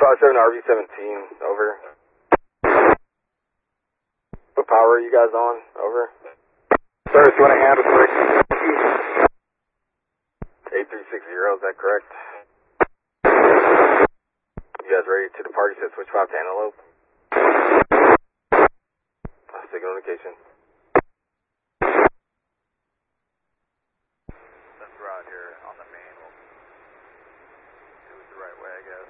657 RV-17, over. What power are you guys on? Over. Sir, if you want to handle it. 8360, is that correct? You guys ready to depart? You said switch 5 to Antelope. Signal indication. Since we're out here on the main, we'll do it the right way, I guess.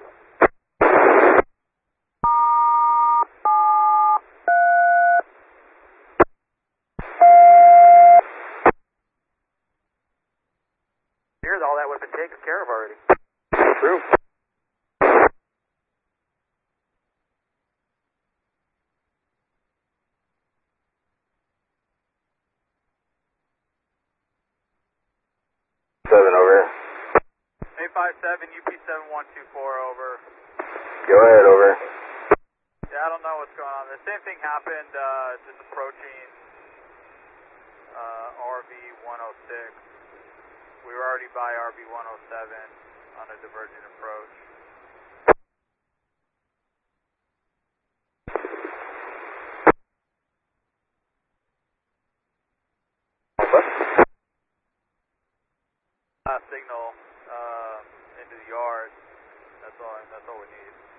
Here's all that would have been taken care of already. True. Over. 857 UP7124, over. Go ahead, over. Yeah, I don't know what's going on. The same thing happened just approaching RV-106. We were already by RV-107 on a divergent approach. Signal into the yard. That's all we need.